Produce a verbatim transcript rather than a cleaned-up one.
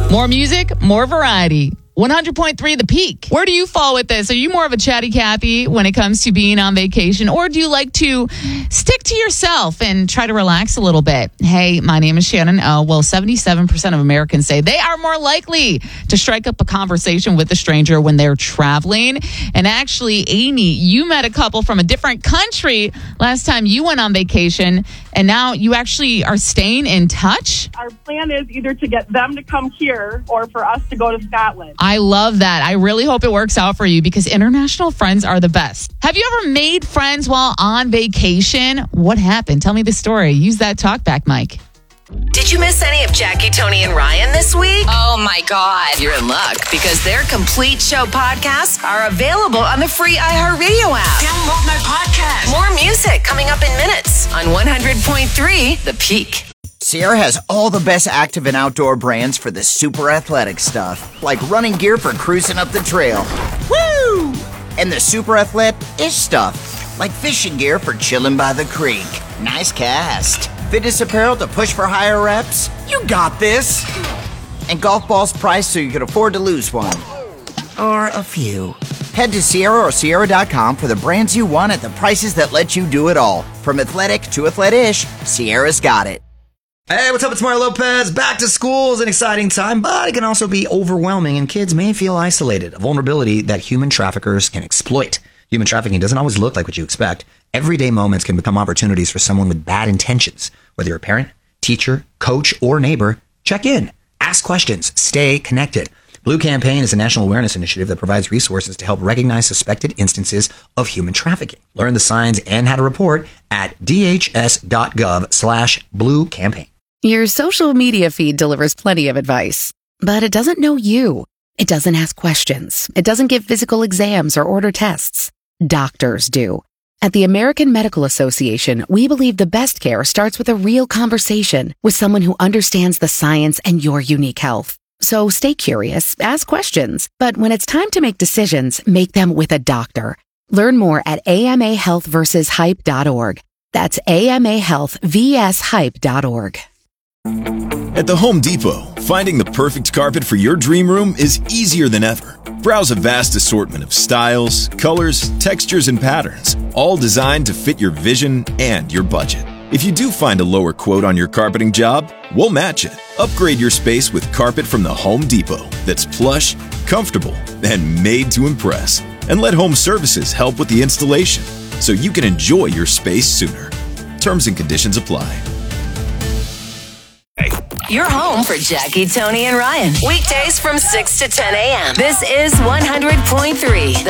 More music, more variety. one hundred point three The Peak. Where do you fall with this? Are you more of a chatty Cathy when it comes to being on vacation? Or do you like to stick to yourself and try to relax a little bit? Hey, my name is Shannon O. Well, seventy-seven percent of Americans say they are more likely to strike up a conversation with a stranger when they're traveling. And actually, Amy, you met a couple from a different country last time you went on vacation. And now you actually are staying in touch? Our plan is either to get them to come here or for us to go to Scotland. I love that. I really hope it works out for you because international friends are the best. Have you ever made friends while on vacation? What happened? Tell me the story. Use that talkback mic. Did you miss any of Jackie, Tony, and Ryan this week? Oh, my God. You're in luck because their complete show podcasts are available on the free iHeartRadio app. Download my podcast. More music coming up in minutes on one hundred point three The Peak. Sierra has all the best active and outdoor brands for the super athletic stuff, like running gear for cruising up the trail. Woo! And the super athletic-ish stuff, like fishing gear for chilling by the creek. Nice cast. Fitness apparel to push for higher reps. You got this. And golf balls priced so you can afford to lose one. Or a few. Head to Sierra or Sierra dot com for the brands you want at the prices that let you do it all. From athletic to athletic-ish, Sierra's got it. Hey, what's up? It's Mario Lopez. Back to school is an exciting time, but it can also be overwhelming, and kids may feel isolated, a vulnerability that human traffickers can exploit. Human trafficking doesn't always look like what you expect. Everyday moments can become opportunities for someone with bad intentions. Whether you're a parent, teacher, coach, or neighbor, check in, ask questions, stay connected. Blue Campaign is a national awareness initiative that provides resources to help recognize suspected instances of human trafficking. Learn the signs and how to report at dhs.gov slash blue campaign. Your social media feed delivers plenty of advice, but it doesn't know you. It doesn't ask questions. It doesn't give physical exams or order tests. Doctors do. At the American Medical Association, we believe the best care starts with a real conversation with someone who understands the science and your unique health. So stay curious, ask questions, but when it's time to make decisions, make them with a doctor. Learn more at A M A health versus hype dot org. That's A M A health versus hype dot org. At the Home Depot, finding the perfect carpet for your dream room is easier than ever. Browse a vast assortment of styles, colors, textures, and patterns, all designed to fit your vision and your budget. If you do find a lower quote on your carpeting job, we'll match it. Upgrade your space with carpet from the Home Depot that's plush, comfortable, and made to impress. And let Home Services help with the installation so you can enjoy your space sooner. Terms and conditions apply. You're home for Jackie, Tony, and Ryan. Weekdays from six to ten a.m. This is one hundred point three The